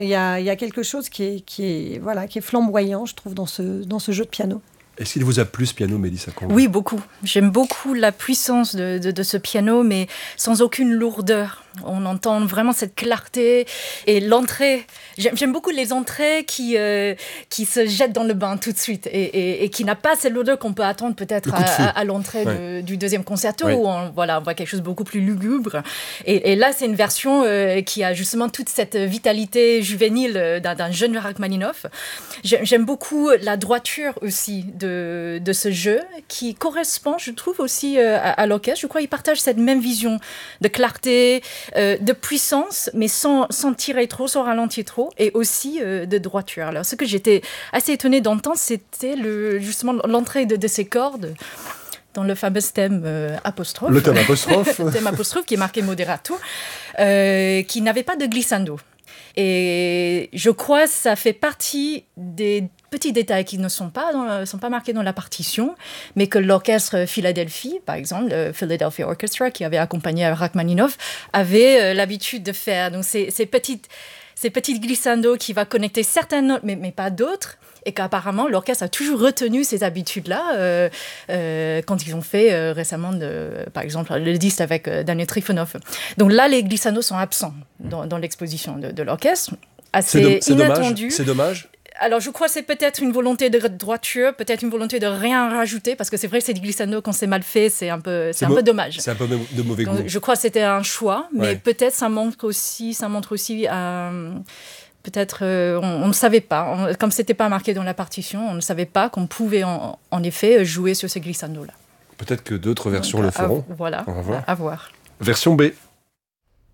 Il y a quelque chose qui est flamboyant, je trouve, dans ce jeu de piano. Est-ce qu'il vous a plu ce piano, Mélissa Kang ? Oui, beaucoup. J'aime beaucoup la puissance de ce piano, mais sans aucune lourdeur. On entend vraiment cette clarté et l'entrée. J'aime beaucoup les entrées qui se jettent dans le bain tout de suite et qui n'a pas cette lourdeur qu'on peut attendre peut-être à l'entrée du deuxième concerto où on voit quelque chose de beaucoup plus lugubre. Et là, c'est une version qui a justement toute cette vitalité juvénile d'un jeune Rachmaninoff. J'aime beaucoup la droiture aussi de ce jeu qui correspond, je trouve, aussi à l'orchestre. Je crois qu'ils partagent cette même vision de clarté, de puissance, mais sans tirer trop, sans ralentir trop, et aussi de droiture. Alors, ce que j'étais assez étonnée d'entendre, c'était justement l'entrée de ces cordes dans le fameux thème apostrophe. Le thème apostrophe. Le thème apostrophe qui est marqué moderato, qui n'avait pas de glissando. Et je crois que ça fait partie des petits détails qui ne sont pas marqués dans la partition, mais que l'orchestre Philadelphie, par exemple, le Philadelphia Orchestra, qui avait accompagné Rachmaninoff, avait l'habitude de faire. Donc ces petites glissandos qui va connecter certaines notes, mais pas d'autres. Et qu'apparemment, l'orchestre a toujours retenu ces habitudes-là quand ils ont fait récemment, par exemple, le disque avec Daniel Trifonov. Donc là, les glissandos sont absents dans l'exposition de l'orchestre. Assez inattendu. C'est dommage. Alors, je crois que c'est peut-être une volonté de droiture, peut-être une volonté de rien rajouter, parce que c'est vrai que ces glissandos, quand c'est mal fait, c'est un peu dommage. C'est un peu de mauvais goût. Donc, je crois que c'était un choix, mais peut-être ça montre aussi peut-être, on ne savait pas, comme ce n'était pas marqué dans la partition, on ne savait pas qu'on pouvait en effet jouer sur ces glissandos-là. Peut-être que d'autres versions le feront. Voilà, on va voir. À voir. Version B.